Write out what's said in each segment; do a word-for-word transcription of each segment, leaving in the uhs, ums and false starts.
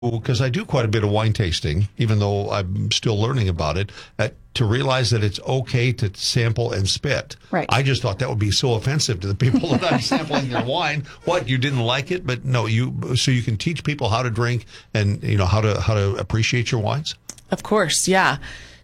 because I do quite a bit of wine tasting, even though I'm still learning about it, uh, to realize that it's okay to sample and spit. Right. I just thought that would be so offensive to the people that I'm sampling their wine. What, you didn't like it? But no, you so you can teach people how to drink and you know how to how to appreciate your wines. Of course, yeah.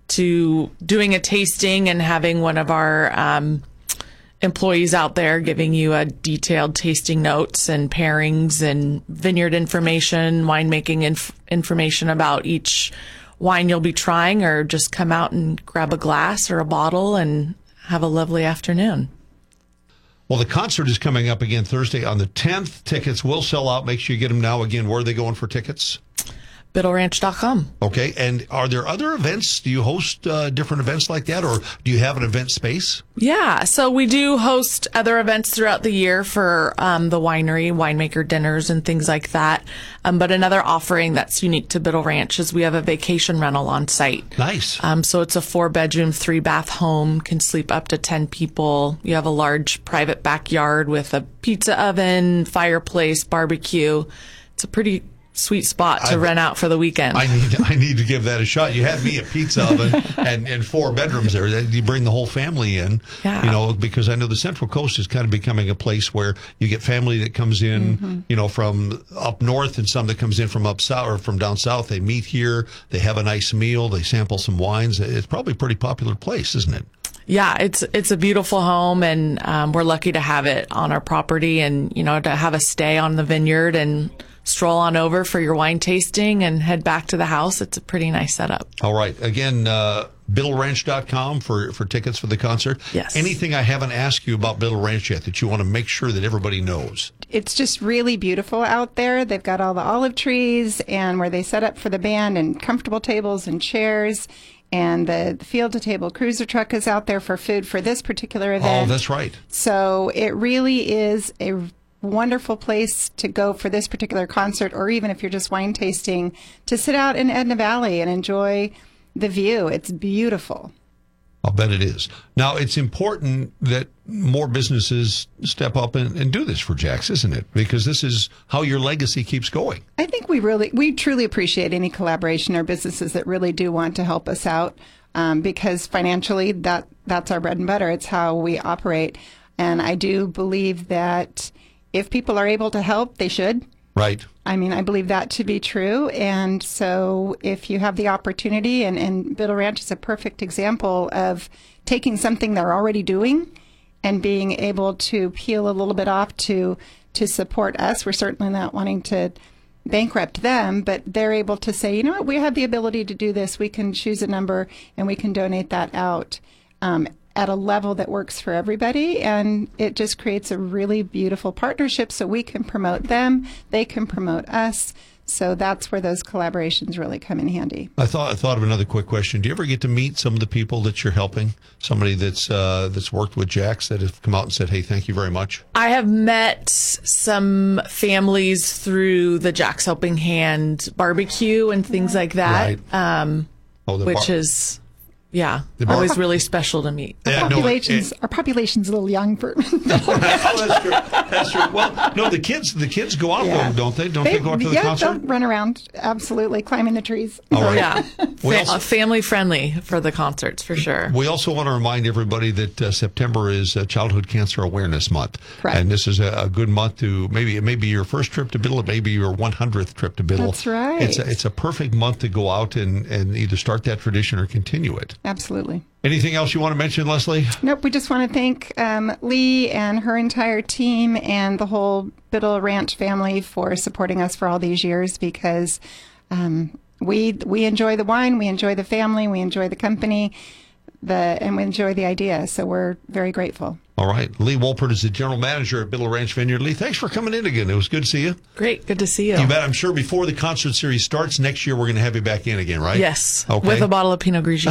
To doing a tasting and having one of our um, employees out there giving you a detailed tasting notes and pairings and vineyard information, winemaking inf- information about each wine you'll be trying, or just come out and grab a glass or a bottle and have a lovely afternoon. Well, the concert is coming up again Thursday on the tenth. Tickets will sell out. Make sure you get them now. Again, where are they going for tickets? Biddle Ranch dot com. Okay. And are there other events? Do you host uh, different events like that, or do you have an event space? Yeah. So we do host other events throughout the year for um, the winery, winemaker dinners and things like that. Um, but another offering that's unique to Biddle Ranch is we have a vacation rental on site. Nice. Um, so it's a four bedroom, three bath home, can sleep up to ten people. You have a large private backyard with a pizza oven, fireplace, barbecue. It's a pretty sweet spot to I, rent out for the weekend. I need I need to give that a shot. You had me a pizza oven and, and four bedrooms there. You bring the whole family in, yeah. you know, because I know the Central Coast is kind of becoming a place where you get family that comes in, mm-hmm. you know, from up north and some that comes in from up south or from down south. They meet here, they have a nice meal, they sample some wines. It's probably a pretty popular place, isn't it? Yeah, it's it's a beautiful home, and um, we're lucky to have it on our property, and you know, to have a stay on the vineyard and stroll on over for your wine tasting and head back to the house. It's a pretty nice setup. All right. Again, uh, Biddle Ranch dot com for, for tickets for the concert. Yes. Anything I haven't asked you about Biddle Ranch yet that you want to make sure that everybody knows? It's just really beautiful out there. They've got all the olive trees and where they set up for the band and comfortable tables and chairs. And the field-to-table cruiser truck is out there for food for this particular event. Oh, that's right. So it really is a wonderful place to go for this particular concert, or even if you're just wine tasting, to sit out in Edna Valley and enjoy the view. It's beautiful. I'll bet it is. Now, it's important that more businesses step up and, and do this for Jack's, isn't it? Because this is how your legacy keeps going. I think we really, we truly appreciate any collaboration or businesses that really do want to help us out, um, because financially, that that's our bread and butter. It's how we operate. And I do believe that if people are able to help, they should. Right. I mean, I believe that to be true. And so if you have the opportunity, and, and Biddle Ranch is a perfect example of taking something they're already doing and being able to peel a little bit off to to support us. We're certainly not wanting to bankrupt them, but they're able to say, you know what, we have the ability to do this. We can choose a number and we can donate that out um, at a level that works for everybody, and it just creates a really beautiful partnership so we can promote them, they can promote us. So that's where those collaborations really come in handy. I thought I thought of another quick question. Do you ever get to meet some of the people that you're helping? Somebody that's uh, that's worked with Jack's that have come out and said, hey, thank you very much? I have met some families through the Jack's Helping Hand barbecue and things like that, right. um, oh, which bar- is... Yeah, bar- always really special to meet. Our, yeah, population's, no, it, our population's a little young for... oh, that's true. That's true. Well, no, the kids the kids go out, yeah. though, don't they? Don't they, they go out to the yeah, concert? they'll run around, absolutely, climbing the trees. All right. Yeah, We Fa- also- family friendly for the concerts, for sure. We also want to remind everybody that uh, September is uh, Childhood Cancer Awareness Month. Correct. And this is a, a good month to, maybe it may be your first trip to Biddle, it may be your one hundredth trip to Biddle. That's right. It's a, it's a perfect month to go out and, and either start that tradition or continue it. Absolutely. Anything else you want to mention, Leslie? Nope, we just want to thank um, Lee and her entire team and the whole Biddle Ranch family for supporting us for all these years, because um, we we enjoy the wine, we enjoy the family, we enjoy the company, the and we enjoy the idea. So we're very grateful. All right. Lee Wolpert is the general manager at Biddle Ranch Vineyard. Lee, thanks for coming in again. It was good to see you. Great. Good to see you. You bet. I'm sure before the concert series starts next year, we're going to have you back in again, right? Yes. Okay. With a bottle of Pinot Grigio.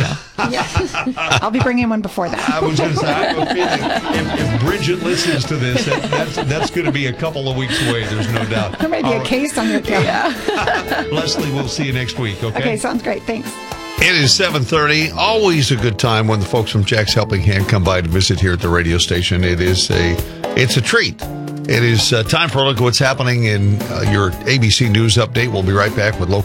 Yeah. I'll be bringing one before that. I was going to say, I have a feeling if, if Bridget listens to this, that, that's, that's going to be a couple of weeks away. There's no doubt. There may be All a right. case on your account. Yeah. Leslie, we'll see you next week, okay? Okay, sounds great. Thanks. It is seven thirty. Always a good time when the folks from Jack's Helping Hand come by to visit here at the radio station. It is a, it's a treat It is uh, time for a look at what's happening in uh, your A B C News update. We'll be right back with local